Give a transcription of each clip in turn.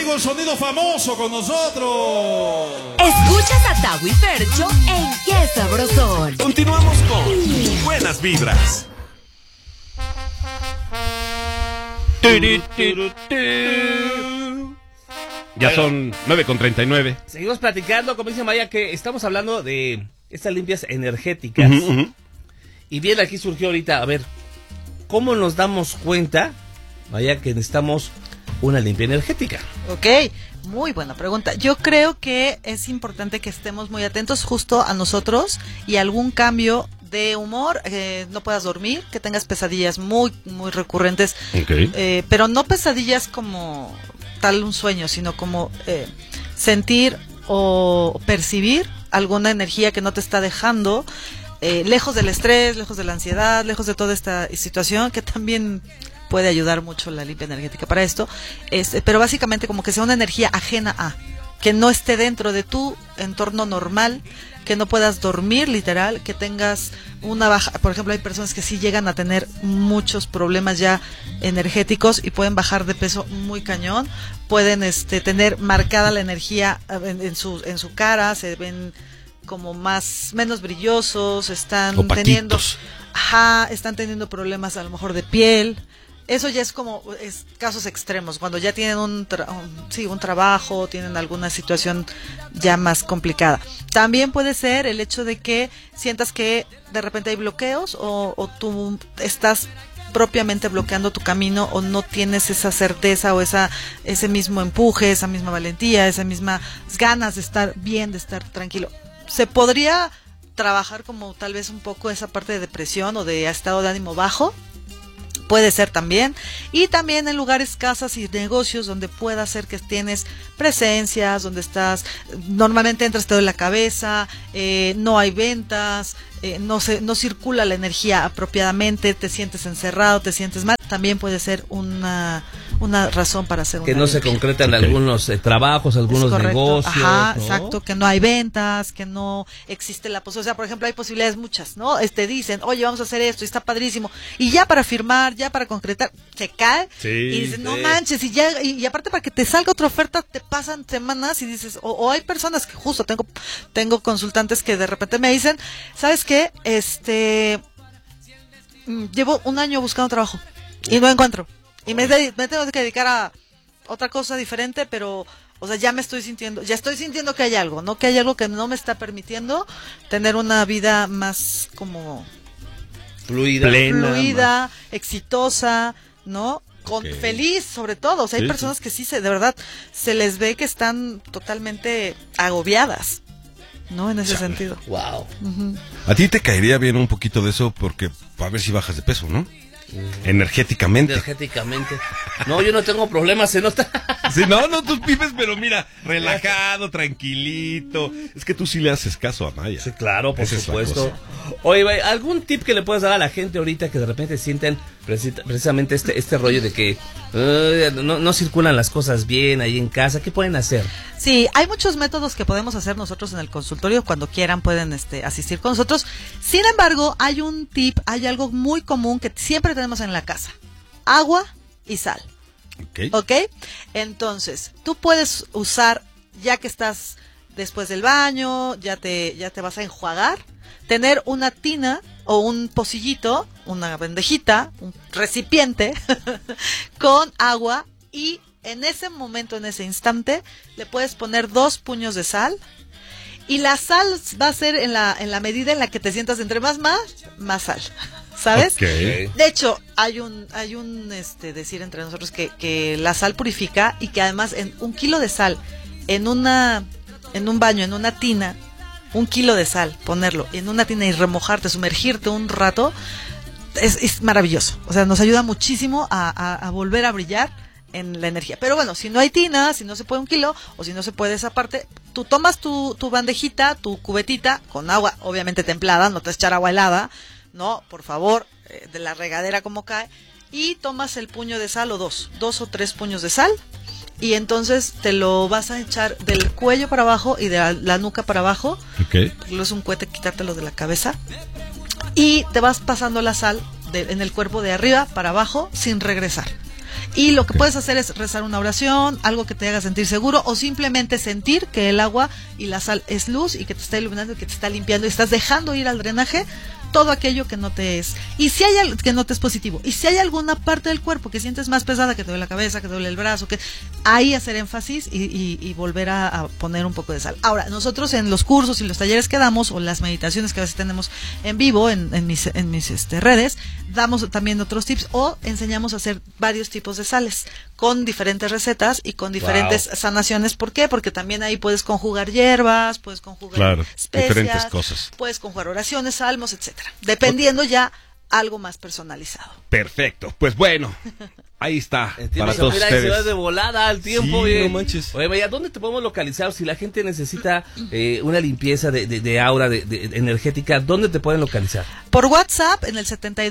Sonido famoso con nosotros. Escuchas a Tavo y Fercho en Qué Sabrosón. Continuamos con Buenas Vibras. Ya son 9:39. Seguimos platicando, como dice Maya, que estamos hablando de estas limpias energéticas. Y bien, aquí surgió ahorita, a ver, ¿cómo nos damos cuenta, Maya, que necesitamos una limpia energética? Ok, muy buena pregunta. Yo creo que es importante que estemos muy atentos justo a nosotros y algún cambio de humor, no puedas dormir, que tengas pesadillas muy recurrentes, pero no pesadillas como tal un sueño, sino como sentir o percibir alguna energía que no te está dejando, lejos del estrés, lejos de la ansiedad, lejos de toda esta situación, que también puede ayudar mucho la limpia energética para esto, pero básicamente como que sea una energía ajena a, que no esté dentro de tu entorno normal, que no puedas dormir literal, que tengas una baja, por ejemplo hay personas que sí llegan a tener muchos problemas ya energéticos y pueden bajar de peso muy cañón, pueden tener marcada la energía en su cara, se ven como menos brillosos, están teniendo problemas a lo mejor de piel. Eso ya es como casos extremos, cuando ya tienen un trabajo, tienen alguna situación ya más complicada. También puede ser el hecho de que sientas que de repente hay bloqueos o tú estás propiamente bloqueando tu camino o no tienes esa certeza o ese mismo empuje, esa misma valentía, esas mismas ganas de estar bien, de estar tranquilo. Se podría trabajar como tal vez un poco esa parte de depresión o de estado de ánimo bajo. Puede ser también, y también en lugares, casas y negocios donde pueda ser que tienes presencias, donde estás, normalmente entras, te duele la cabeza, no hay ventas, no circula la energía apropiadamente, te sientes encerrado, te sientes mal, también puede ser una razón para hacer que no se concretan algunos trabajos, algunos negocios. Ajá, ¿no? Exacto, que no hay ventas, que no existe la posibilidad. O sea, por ejemplo, hay posibilidades muchas, ¿no? Dicen, oye, vamos a hacer esto, y está padrísimo. Y ya para firmar, ya para concretar, se cae. Sí, y dices, no manches, y aparte para que te salga otra oferta, te pasan semanas y dices, o hay personas que justo tengo consultantes que de repente me dicen, ¿sabes qué? Llevo un año buscando trabajo y no encuentro. Y me tengo que dedicar a otra cosa diferente, pero, o sea, ya estoy sintiendo que hay algo, ¿no? Que hay algo que no me está permitiendo tener una vida más como fluida, exitosa, ¿no? Feliz, sobre todo. O sea, hay personas que sí, de verdad, se les ve que están totalmente agobiadas, ¿no? En ese sentido. Wow. A ti te caería bien un poquito de eso porque a ver si bajas de peso, ¿no? Energéticamente. No, yo no tengo problemas, se nota. Sí, no, tú vives, pero mira, relajado, tranquilito. Es que tú sí le haces caso a Maya. Sí, claro, por supuesto. Oye, ¿algún tip que le puedas dar a la gente ahorita que de repente sienten precisamente este rollo de que no circulan las cosas bien ahí en casa? ¿Qué pueden hacer? Sí, hay muchos métodos que podemos hacer nosotros en el consultorio. Cuando quieran pueden asistir con nosotros. Sin embargo, hay un tip, hay algo muy común que siempre tenemos en la casa: agua y sal. ¿Ok? Entonces, tú puedes usar, ya que estás después del baño, ya te vas a enjuagar, tener una tina o un pocillito, una bandejita, un recipiente con agua, y en ese momento, en ese instante, le puedes poner 2 puños de sal. Y la sal va a ser en la medida en la que te sientas entre más sal, ¿sabes? Okay. De hecho, hay un decir entre nosotros que la sal purifica, y que además en 1 kilo de sal en un baño, en una tina, 1 kilo de sal, ponerlo en una tina y remojarte, sumergirte un rato, es maravilloso. O sea, nos ayuda muchísimo a volver a brillar en la energía. Pero bueno, si no hay tina, si no se puede 1 kilo, o si no se puede esa parte, tú tomas tu bandejita, tu cubetita con agua, obviamente templada, no te vas a echar agua helada, no, por favor, de la regadera como cae, y tomas el puño de sal, o 2 o 3 puños de sal, y entonces te lo vas a echar del cuello para abajo y de la nuca para abajo. Okay. Es un cohete quitártelo de la cabeza, y te vas pasando la sal en el cuerpo de arriba para abajo sin regresar. Y lo que puedes hacer es rezar una oración, algo que te haga sentir seguro, o simplemente sentir que el agua y la sal es luz y que te está iluminando y que te está limpiando y estás dejando ir al drenaje todo aquello que no te es, y si hay que no te es positivo, y si hay alguna parte del cuerpo que sientes más pesada, que te duele la cabeza, que te duele el brazo, que ahí hacer énfasis y volver a poner un poco de sal. Ahora, nosotros en los cursos y los talleres que damos, o las meditaciones que a veces tenemos en vivo en mis redes, damos también otros tips, o enseñamos a hacer varios tipos de sales con diferentes recetas y con diferentes sanaciones. ¿Por qué? Porque también ahí puedes conjugar hierbas, puedes conjugar especias, diferentes cosas. Puedes conjugar oraciones, salmos, etcétera, dependiendo ya algo más personalizado. Perfecto, pues bueno, ahí está. Para todos mira, ustedes. se va de volada al tiempo. Sí, Oye, no manches. Oye, Maya, ¿dónde te podemos localizar? Si la gente necesita una limpieza de aura, de energética, ¿dónde te pueden localizar? Por WhatsApp en el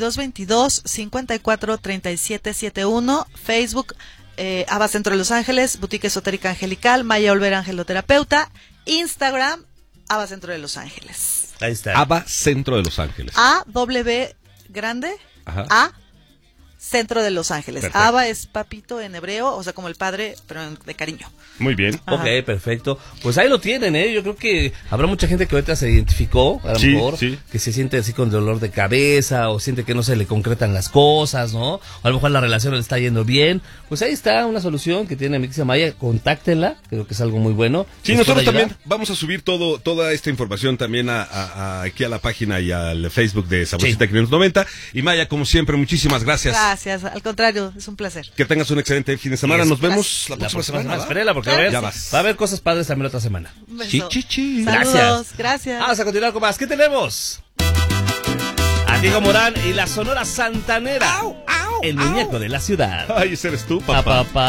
7222-543771, Facebook, Aba Centro de Los Ángeles, Boutique Esotérica Angelical, Maya Olvera Angeloterapeuta, Instagram, Aba Centro de Los Ángeles. Ahí está. ABA Centro de Los Ángeles. A-W grande, Ajá. A Centro de Los Ángeles. Perfecto. Aba es papito en hebreo, o sea, como el padre, pero de cariño. Muy bien. Ok, perfecto. Pues ahí lo tienen, ¿eh? Yo creo que habrá mucha gente que ahorita se identificó, a lo Sí, mejor, sí. que se siente así con dolor de cabeza, o siente que no se le concretan las cosas, ¿no? O a lo mejor la relación le está yendo bien. Pues ahí está una solución que tiene Mixia Maya, contáctenla, creo que es algo muy bueno. Sí, ¿Les nosotros puede ayudar? también vamos a subir toda esta información también aquí a la página y al Facebook de Saborcita 590. Y Maya, como siempre, muchísimas gracias. Gracias, al contrario, es un placer. Que tengas un excelente fin de semana. Nos vemos la próxima semana. ¿va? Espérela, porque va a Ya haber, vas. va a haber cosas padres también la otra semana. Un beso. Chi, chi, chi. Saludos, gracias. Vamos a continuar con más. ¿Qué tenemos? A Diego Morán y la Sonora Santanera. El muñeco de la ciudad. Ay, ese eres tú, Pa, papá. pa, pa.